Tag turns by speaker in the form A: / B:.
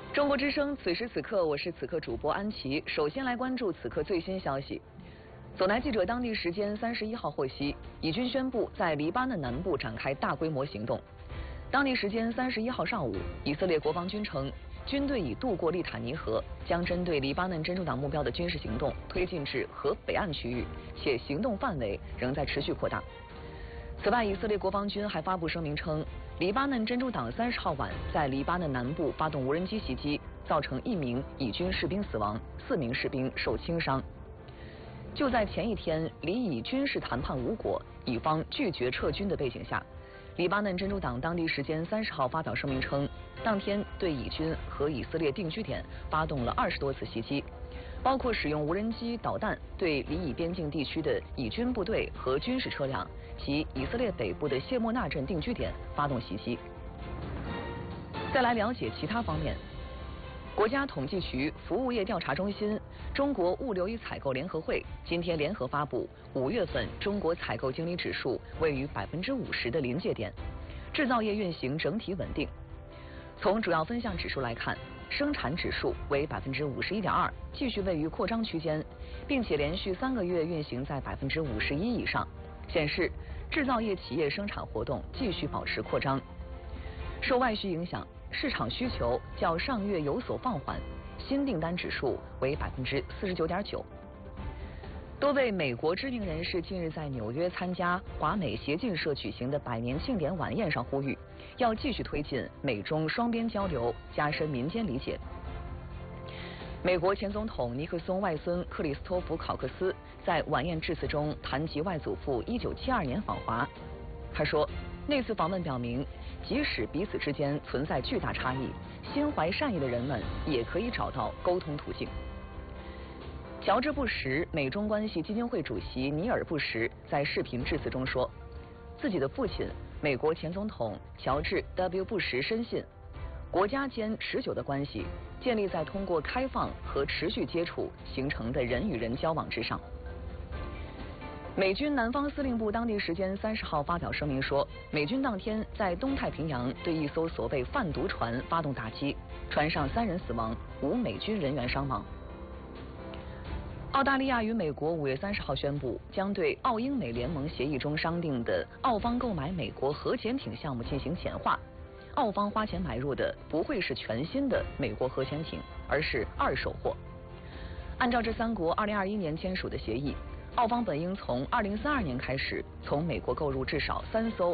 A: 中国之声，此时此刻，我是此刻主播安琪。首先来关注此刻最新消息。走南记者当地时间31号获悉，以军宣布在黎巴嫩南部展开大规模行动。当地时间31号上午，以色列国防军称，军队已渡过利塔尼河，将针对黎巴嫩真主党目标的军事行动推进至河北岸区域，且行动范围仍在持续扩大。此外，以色列国防军还发布声明称，黎巴嫩真主党30号晚在黎巴嫩南部发动无人机袭击，造成1名以军士兵死亡，4名士兵受轻伤。就在前一天，黎以军事谈判无果，以方拒绝撤军的背景下，黎巴嫩真主党当地时间30号发表声明称，当天对以军和以色列定居点发动了20多次袭击，包括使用无人机、导弹对黎以边境地区的以军部队和军事车辆及以色列北部的谢莫纳镇定居点发动袭击。再来了解其他方面。国家统计局服务业调查中心、中国物流与采购联合会今天联合发布5月份中国采购经理指数位于50%的临界点，制造业运行整体稳定。从主要分项指数来看，生产指数为51.2%，继续位于扩张区间，并且连续3个月运行在51%以上，显示制造业企业生产活动继续保持扩张。受外需影响，市场需求较上月有所放缓，新订单指数为49.9%。多位美国知名人士近日在纽约参加华美协进社举行的100年庆典晚宴上呼吁，要继续推进美中双边交流，加深民间理解。美国前总统尼克松外孙克里斯托弗·考克斯在晚宴致辞中谈及外祖父1972年访华，他说，那次访问表明，即使彼此之间存在巨大差异，心怀善意的人们也可以找到沟通途径。乔治·布什美中关系基金会主席尼尔·布什在视频致辞中说，自己的父亲美国前总统乔治 ·W. 布什深信，国家间持久的关系建立在通过开放和持续接触形成的人与人交往之上。美军南方司令部当地时间30号发表声明说，美军当天在东太平洋对一艘所谓贩毒船发动打击，船上3人死亡，5美军人员伤亡。澳大利亚与美国5月30号宣布，将对澳英美联盟协议中商定的澳方购买美国核潜艇项目进行简化，澳方花钱买入的不会是全新的美国核潜艇，而是二手货。按照这3国2021年签署的协议，澳方本应从2032年开始从美国购入至少3艘